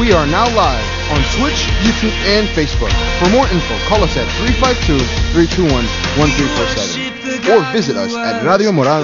We are now live on Twitch, YouTube, and Facebook. For more info, call us at 352-321-1347 or visit us at Radio Moral